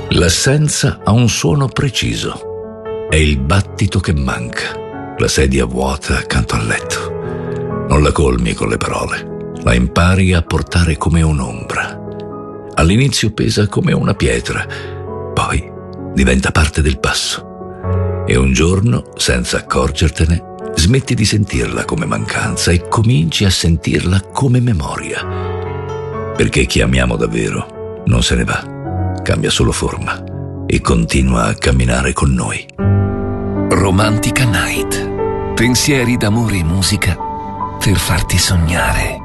L'assenza ha un suono preciso. È il battito che manca, la sedia vuota accanto al letto. Non la colmi con le parole, la impari a portare come un'ombra. All'inizio pesa come una pietra, poi diventa parte del passo. E un giorno, senza accorgertene, smetti di sentirla come mancanza e cominci a sentirla come memoria. Perché chi amiamo davvero non se ne va, cambia solo forma e continua a camminare con noi. Romantica Night. Pensieri d'amore e musica per farti sognare.